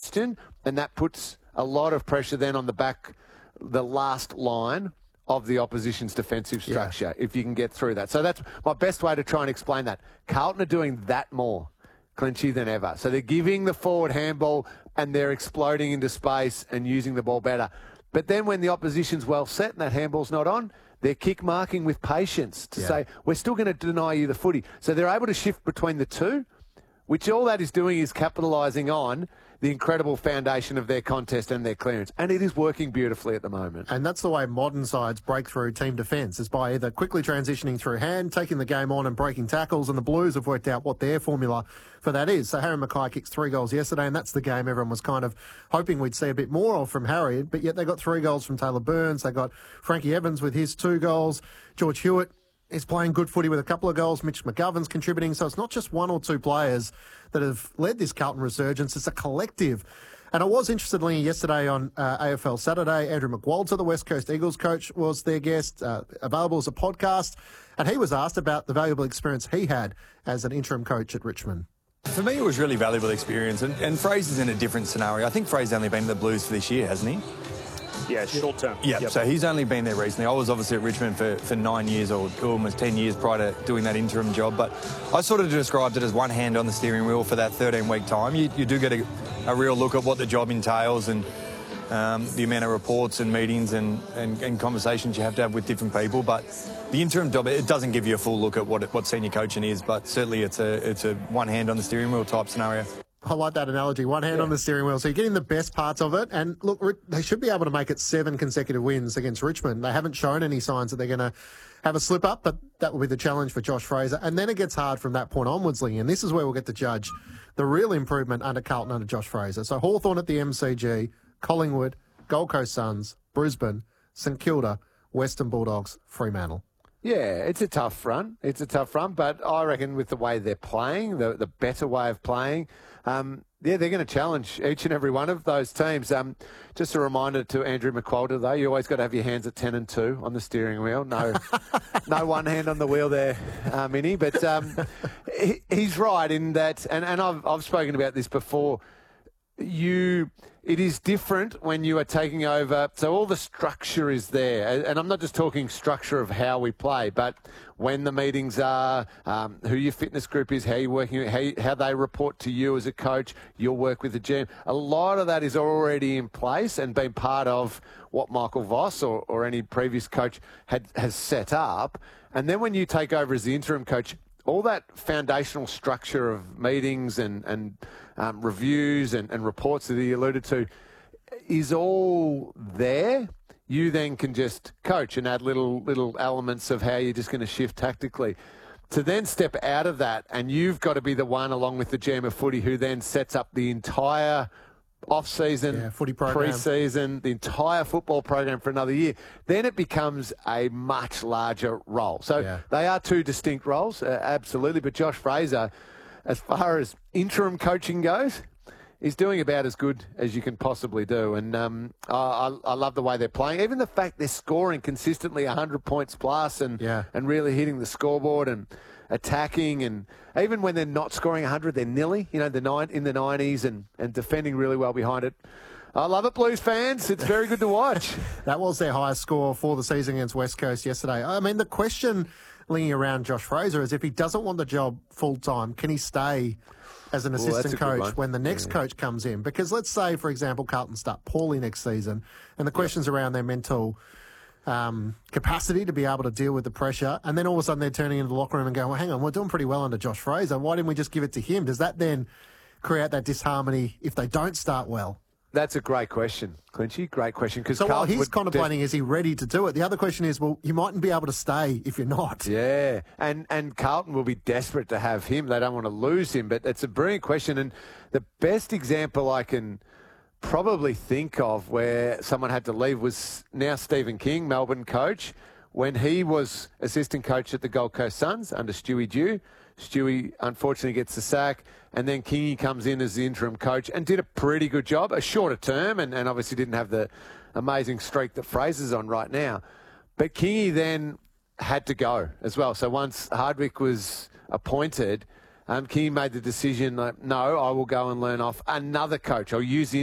question, and that puts a lot of pressure then on the last line of the opposition's defensive structure, if you can get through that. So that's my best way to try and explain that. Carlton are doing that more, Clinchy, than ever. So they're giving the forward handball and they're exploding into space and using the ball better. But then when the opposition's well set and that handball's not on, they're kick marking with patience to say, we're still going to deny you the footy. So they're able to shift between the two, which all that is doing is capitalising on the incredible foundation of their contest and their clearance. And it is working beautifully at the moment. And that's the way modern sides break through team defence, is by either quickly transitioning through hand, taking the game on and breaking tackles, and the Blues have worked out what their formula for that is. So Harry Mackay kicked 3 goals yesterday, and that's the game everyone was kind of hoping we'd see a bit more of from Harry, but yet they got 3 goals from Taylor Burns. They got Frankie Evans with his 2 goals. George Hewitt is playing good footy with a couple of goals. Mitch McGovern's contributing. So it's not just 1 or 2 players that have led this Carlton resurgence. It's a collective. And I was interested, Lee, yesterday on AFL Saturday. Andrew McWalter, the West Coast Eagles coach, was their guest, available as a podcast. And he was asked about the valuable experience he had as an interim coach at Richmond. For me, it was really valuable experience. And Fraser's in a different scenario. I think Fraser's only been to the Blues for this year, hasn't he? Yeah, short term. Yep. So he's only been there recently. I was obviously at Richmond for 9 years or almost 10 years prior to doing that interim job. But I sort of described it as one hand on the steering wheel for that 13-week time. You do get a real look at what the job entails and the amount of reports and meetings and conversations you have to have with different people. But the interim job, it doesn't give you a full look at what senior coaching is. But certainly it's a one hand on the steering wheel type scenario. I like that analogy. One hand on the steering wheel. So you're getting the best parts of it. And look, they should be able to make it 7 consecutive wins against Richmond. They haven't shown any signs that they're going to have a slip up, but that will be the challenge for Josh Fraser. And then it gets hard from that point onwards, Lee. And this is where we'll get to judge the real improvement under Carlton under Josh Fraser. So Hawthorn at the MCG, Collingwood, Gold Coast Suns, Brisbane, St Kilda, Western Bulldogs, Fremantle. Yeah, it's a tough run. But I reckon with the way they're playing, the better way of playing, they're going to challenge each and every one of those teams. Just a reminder to Andrew McWalter, though, you always got to have your hands at 10 and 2 on the steering wheel. No one hand on the wheel there, Minnie. But he's right in that, and I've spoken about this before. It is different when you are taking over. So all the structure is there. And I'm not just talking structure of how we play, but when the meetings are, who your fitness group is, how you're working, how they report to you as a coach, you'll work with the GM. A lot of that is already in place and been part of what Michael Voss or any previous coach has set up. And then when you take over as the interim coach, all that foundational structure of meetings and reviews and reports that he alluded to is all there. You then can just coach and add little elements of how you're just going to shift tactically. To then step out of that, and you've got to be the one, along with the GM of footy, who then sets up the entire off-season, footy program, pre-season, the entire football program for another year, then it becomes a much larger role. So they are 2 distinct roles, absolutely. But Josh Fraser, as far as interim coaching goes, is doing about as good as you can possibly do. And I love the way they're playing. Even the fact they're scoring consistently 100 points plus and really hitting the scoreboard and attacking, and even when they're not scoring 100, they're nearly, in the 90s and defending really well behind it. I love it, Blues fans. It's very good to watch. That was their highest score for the season against West Coast yesterday. I mean, the question linking around Josh Fraser is, if he doesn't want the job full-time, can he stay as an assistant coach when the next coach comes in? Because let's say, for example, Carlton start poorly next season, and the questions around their mental capacity to be able to deal with the pressure, and then all of a sudden they're turning into the locker room and going, well, hang on, we're doing pretty well under Josh Fraser. Why didn't we just give it to him? Does that then create that disharmony if they don't start well? That's a great question, Clinchy. Great question. So while he's contemplating, is he ready to do it? The other question is, well, you mightn't be able to stay if you're not. Yeah, and Carlton will be desperate to have him. They don't want to lose him, but it's a brilliant question. And the best example I can probably think of where someone had to leave was now Stephen King, Melbourne coach, when he was assistant coach at the Gold Coast Suns under Stewie Dew. Stewie unfortunately gets the sack, and then Kingy comes in as the interim coach and did a pretty good job, a shorter term, and obviously didn't have the amazing streak that Fraser's on right now. But Kingy then had to go as well. So once Hardwick was appointed, Kingy made the decision, like, no, I will go and learn off another coach. I'll use the